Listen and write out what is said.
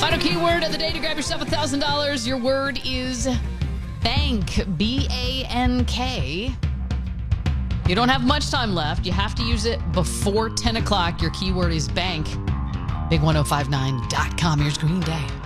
Final keyword of the day to grab yourself $1,000. Your word is bank. B-A-N-K. You don't have much time left. You have to use it before 10 o'clock. Your keyword is bank. Big1059.com. Here's Green Day.